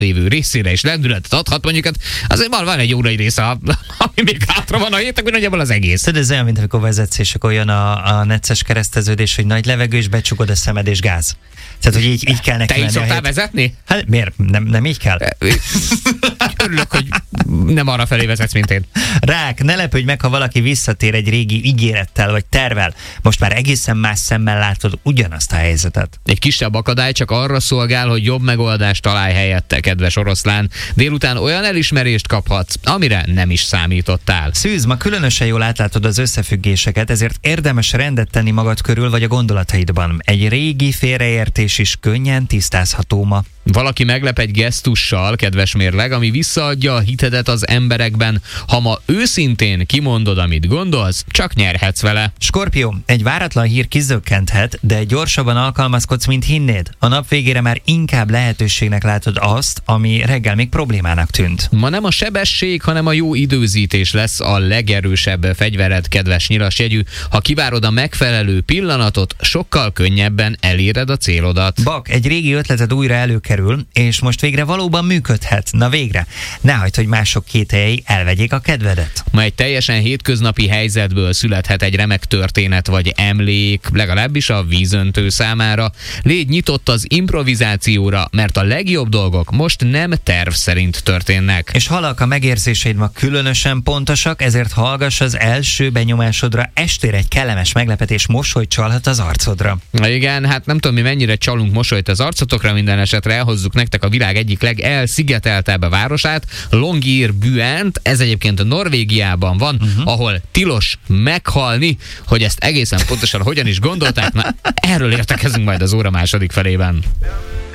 lévő részére is lendületet adhat, mondjuk azért van egy órai része, ami még hátra van a hétnek, hogy nagyjából az egész. Tudod, ez olyan, mint amikor vezetsz, és akkor jön a necces kereszteződés, hogy nagy levegő, és becsukod a szemed, és gáz. Tehát, hogy így kell neki menni. Te így szoktál vezetni? Hát miért? Nem így kell? Örülök, hogy nem arra felé vezetsz, mint én. Rák, ne lepődj meg, ha valaki visszatér egy régi ígérettel vagy tervvel. Most már egészen más szemmel látod ugyanazt a helyzetet. Egy kisebb akadály csak arra szolgál, hogy jobb megoldást találj helyette, kedves oroszlán. Délután olyan elismerést kaphatsz, amire nem is számítottál. Szűz, ma különösen jól átlátod az összefüggéseket, ezért érdemes rendet tenni magad körül vagy a gondolataidban. Egy régi félreértés is könnyen tisztázható ma. Valaki meglep egy gesztussal, kedves mérleg, ami visszaadja a hitedet az emberekben. Ha ma őszintén kimondod, amit gondolsz, csak nyerhetsz vele. Skorpió, egy váratlan hír kizökkenthet, de gyorsabban alkalmazkodsz, mint hinnéd. A nap végére már inkább lehetőségnek látod azt, ami reggel még problémának tűnt. Ma nem a sebesség, hanem a jó időzítés lesz a legerősebb fegyvered, kedves nyilasjegyű. Ha kivárod a megfelelő pillanatot, sokkal könnyebben eléred a célodat. Bak, egy régi ötleted újra előkerül, és most végre valóban működhet. Na végre, ne hagyd, hogy mások kételjei elvegyék a kedvedet. Ma egy teljesen hétköznapi helyzetből születhet egy remek történet vagy emlék, legalábbis a vízöntő számára. Légy nyitott az improvizációra, mert a legjobb dolgok most nem terv szerint történnek. És halak, a megérzéseid ma különösen pontosak, ezért hallgass az első benyomásodra, estére egy kellemes meglepetés mosolyt csalhat az arcodra. Igen, hát nem tudom, mi mennyire csalunk mosolyt az arcotokra, minden esetre elhozzuk nektek a világ egyik legelszigeteltebb városát, Longyearbyen. Ez egyébként Norvégiában van, ahol tilos meghalni. Hogy ezt egészen pontosan hogyan is gondolták, na erről értekezünk majd az óra második felében.